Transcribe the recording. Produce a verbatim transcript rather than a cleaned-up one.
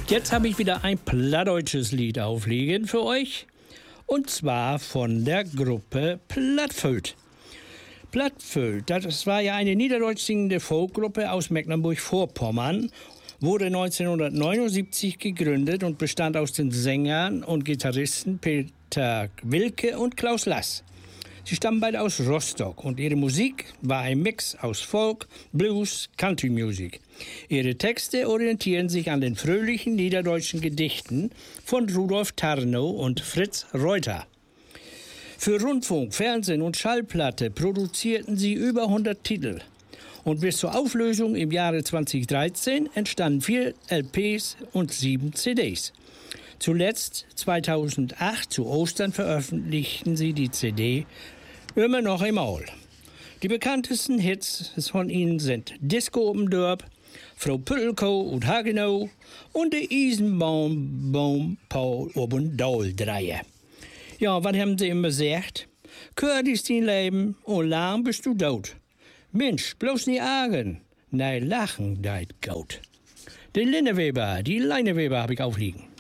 Jetzt habe ich wieder ein plattdeutsches Lied auflegen für euch. Und zwar von der Gruppe Plattföt. Plattföt, das war ja eine niederdeutsch singende Folkgruppe aus Mecklenburg-Vorpommern, wurde neunzehnhundertneunundsiebzig gegründet und bestand aus den Sängern und Gitarristen Peter Wilke und Klaus Lass. Sie stammen beide aus Rostock und ihre Musik war ein Mix aus Folk, Blues, Country Music. Ihre Texte orientieren sich an den fröhlichen niederdeutschen Gedichten von Rudolf Tarnow und Fritz Reuter. Für Rundfunk, Fernsehen und Schallplatte produzierten sie über hundert Titel. Und bis zur Auflösung im Jahre zweitausenddreizehn entstanden vier L Ps und sieben C Ds. Zuletzt zweitausendacht zu Ostern veröffentlichten sie die C D Immer noch im Maul. Die bekanntesten Hits von ihnen sind Disco um Dörp, Frau Püttelko und Hagenow und der Isenbaum Baum Paul oben Dauldreier. Ja, was haben sie immer gesagt? Kurt ist dein Leben und lang bist du tot. Mensch, bloß nie argen, nein, lachen deit Gaut. Den Linneweber, die Leineweber habe ich aufliegen.